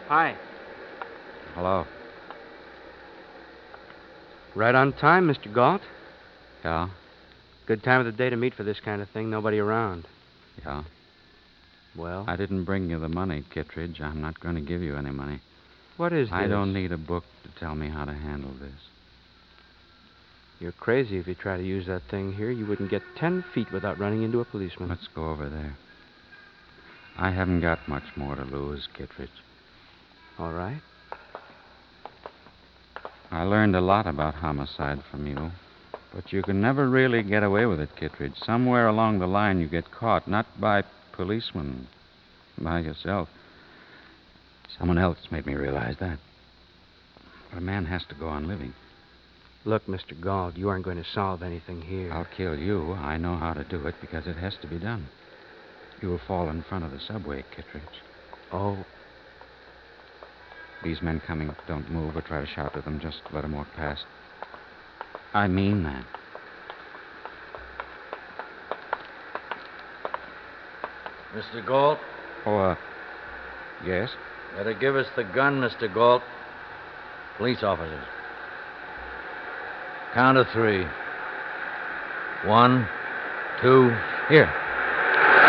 Hi. Hello. Right on time, Mr. Galt. Yeah? Good time of the day to meet for this kind of thing. Nobody around. Yeah? Well? I didn't bring you the money, Kittredge. I'm not going to give you any money. What is this? I don't need a book to tell me how to handle this. You're crazy if you try to use that thing here. You wouldn't get 10 feet without running into a policeman. Let's go over there. I haven't got much more to lose, Kittredge. All right. I learned a lot about homicide from you. But you can never really get away with it, Kittredge. Somewhere along the line you get caught, not by policemen, by yourself. Someone else made me realize that. But a man has to go on living. Look, Mr. Galt, you aren't going to solve anything here. I'll kill you. I know how to do it because it has to be done. You'll fall in front of the subway, Kittredge. Oh, These men coming, don't move or try to shout at them. Just let them walk past. I mean that. Mr. Galt? Oh, yes? Better give us the gun, Mr. Galt. Police officers. Count of 3. 1, 2, here.